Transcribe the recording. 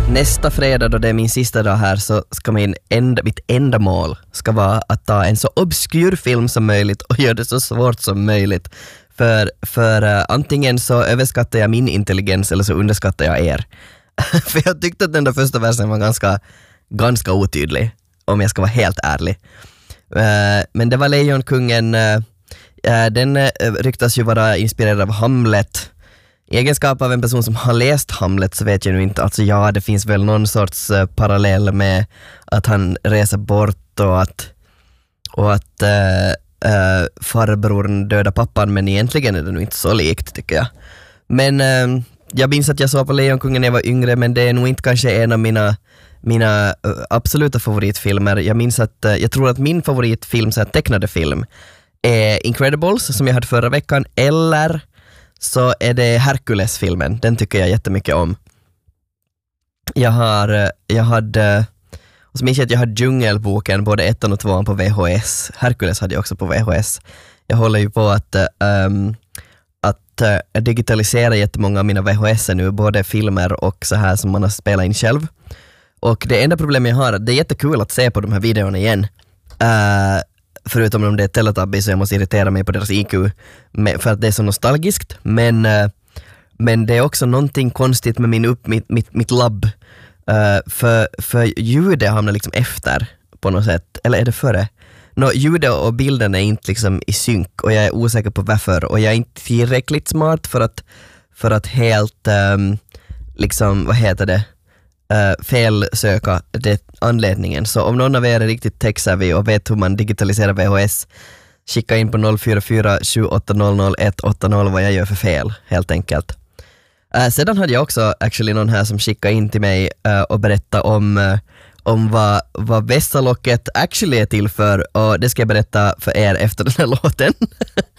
Nästa fredag då det är min sista dag här så ska mitt enda mål ska vara att ta en så obskyr film som möjligt och göra det så svårt som möjligt. För antingen så överskattar jag min intelligens eller så underskattar jag er. För jag tyckte att den där första versen var ganska otydlig, om jag ska vara helt ärlig. Men det var Lejonkungen. Den ryktas ju vara inspirerad av Hamlet. I egenskap av en person som har läst Hamlet så vet jag nu inte, alltså ja, det finns väl någon sorts parallell med att han reser bort och att farbrorn dödar pappan, men egentligen är det nog inte så likt tycker jag. Men jag minns att jag såg på Lejonkungen när jag var yngre, men det är nog inte kanske en av mina absoluta favoritfilmer. Jag minns att jag tror att min favoritfilm, så här tecknade film, är Incredibles som jag hade förra veckan, eller så är det Hercules-filmen. Den tycker jag jättemycket om. Jag hade och så minns jag att jag hade Djungelboken, både 1 och 2 på VHS. Hercules hade jag också på VHS. Jag håller ju på att digitalisera jättemånga av mina VHS nu, både filmer och så här som man har spelat in själv. Och det enda problemet jag har är att det är jättekul att se på de här videorna igen. Förutom om det är Teletubbies så jag måste irritera mig på deras IQ för att det är så nostalgiskt, men det är också någonting konstigt med mitt labb, för ljudet hamnar liksom efter på något sätt, eller är det före? Ljudet och bilden är inte liksom i synk och jag är osäker på varför, och jag är inte tillräckligt smart för att helt liksom, vad heter det, felsöka det anledningen. Så om någon av er är riktigt tech-savvy och vet hur man digitaliserar VHS, skicka in på 044 780 180 vad jag gör för fel, helt enkelt. Sedan hade jag också actually någon här som skickade in till mig och berättade om vad Vessalocket actually är till för, och det ska jag berätta för er efter den här låten.